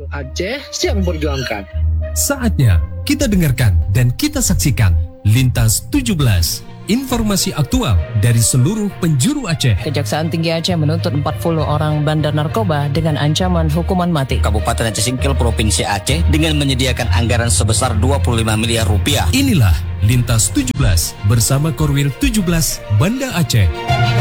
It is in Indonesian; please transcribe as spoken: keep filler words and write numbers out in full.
Aceh siap memperjuangkan. Saatnya kita dengarkan dan kita saksikan Lintas tujuh belas. Informasi aktual dari seluruh penjuru Aceh. Kejaksaan Tinggi Aceh menuntut empat puluh orang bandar narkoba dengan ancaman hukuman mati. Kabupaten Aceh Singkil Provinsi Aceh dengan menyediakan anggaran sebesar dua puluh lima miliar rupiah. Inilah Lintas tujuh belas bersama Korwil tujuh belas Banda Aceh.